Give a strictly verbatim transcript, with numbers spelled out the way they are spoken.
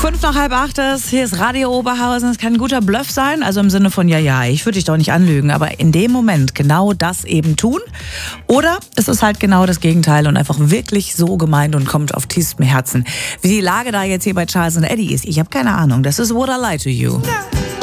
Fünf nach halb acht ist, hier ist Radio Oberhausen. Es kann ein guter Bluff sein, also im Sinne von, ja, ja, ich würde dich doch nicht anlügen, aber in dem Moment genau das eben tun. Oder es ist halt genau das Gegenteil und einfach wirklich so gemeint und kommt auf tiefstem Herzen. Wie die Lage da jetzt hier bei Charles und Eddie ist, ich habe keine Ahnung. Das ist Would I Lie to You.